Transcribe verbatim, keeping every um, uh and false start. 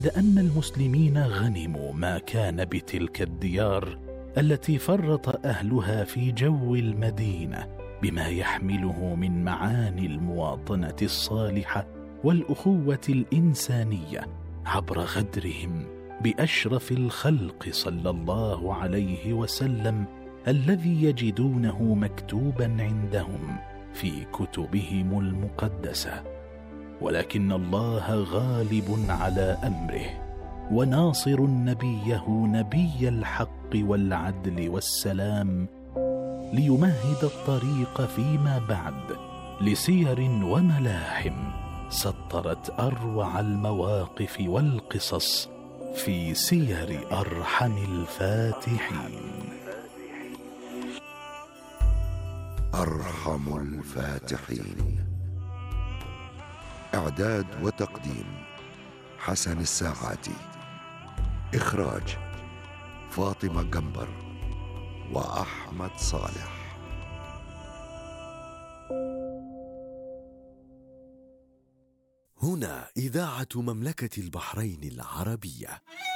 لأن المسلمين غنموا ما كان بتلك الديار التي فرط أهلها في جو المدينة بما يحمله من معاني المواطنة الصالحة والأخوة الإنسانية عبر غدرهم بأشرف الخلق صلى الله عليه وسلم الذي يجدونه مكتوبا عندهم في كتبهم المقدسة. ولكن الله غالب على أمره وناصر نبيه نبي الحق والعدل والسلام ليمهد الطريق فيما بعد لسير وملاحم سطرت أروع المواقف والقصص في سير أرحم الفاتحين. أرحم الفاتحين. إعداد وتقديم حسن الساعاتي. إخراج فاطمة جنبر وأحمد صالح. هنا إذاعة مملكة البحرين العربية.